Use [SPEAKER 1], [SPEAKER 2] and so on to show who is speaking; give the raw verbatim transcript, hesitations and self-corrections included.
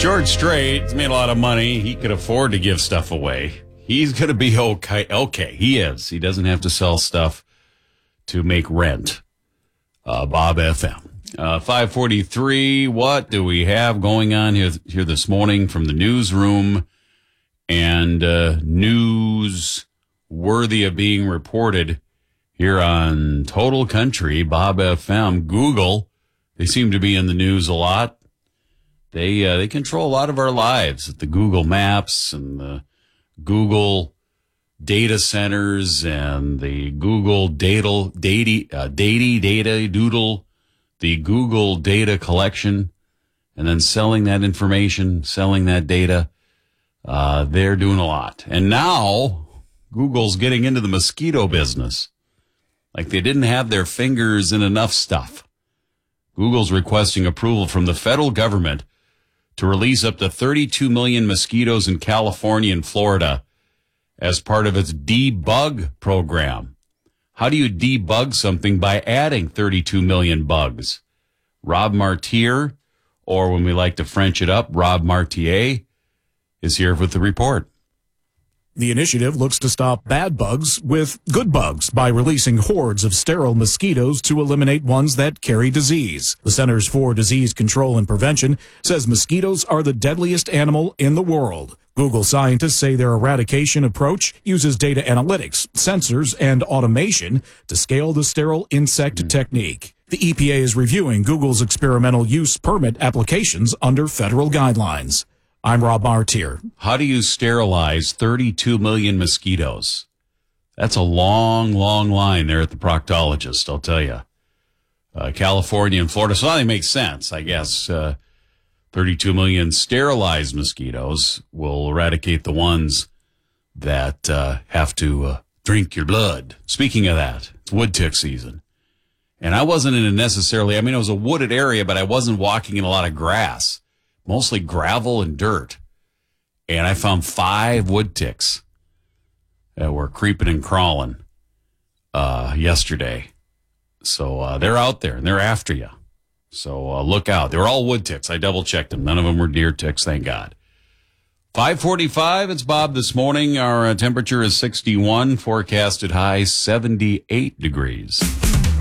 [SPEAKER 1] George Strait's made a lot of money. He could afford to give stuff away. He's going to be okay. Okay, he is. He doesn't have to sell stuff to make rent. Uh, Bob F M. Uh, five forty-three. What do we have going on here, here this morning from the newsroom? And uh, news worthy of being reported here on Total Country, Bob F M. Google, they seem to be in the news a lot. They uh, they control a lot of our lives. The Google Maps and the Google data centers and the Google data, data, uh, data, data doodle, the Google data collection, and then selling that information, selling that data. Uh, they're doing a lot. And now Google's getting into the mosquito business. Like they didn't have their fingers in enough stuff. Google's requesting approval from the federal government to release up to thirty-two million mosquitoes in California and Florida as part of its debug program. How do you debug something? By adding thirty-two million bugs. Rob Martier, or when we like to French it up, Rob Martier, is here with the report.
[SPEAKER 2] The initiative looks to stop bad bugs with good bugs by releasing hordes of sterile mosquitoes to eliminate ones that carry disease. The Centers for Disease Control and Prevention says mosquitoes are the deadliest animal in the world. Google scientists say their eradication approach uses data analytics, sensors, and automation to scale the sterile insect mm. technique. The E P A is reviewing Google's experimental use permit applications under federal guidelines. I'm Rob Martier.
[SPEAKER 1] How do you sterilize thirty-two million mosquitoes? That's a long, long line there at the proctologist, I'll tell you. Uh, California and Florida, so that makes sense, I guess. Uh, thirty-two million sterilized mosquitoes will eradicate the ones that uh, have to uh, drink your blood. Speaking of that, it's wood tick season. And I wasn't in a necessarily, I mean, it was a wooded area, but I wasn't walking in a lot of grass. Mostly gravel and dirt. And I found five wood ticks that were creeping and crawling uh, yesterday. So uh, they're out there, and they're after you. So uh, look out. They were all wood ticks. I double-checked them. None of them were deer ticks, thank God. five forty-five, it's Bob this morning. Our uh, temperature is sixty-one, forecasted high seventy-eight degrees.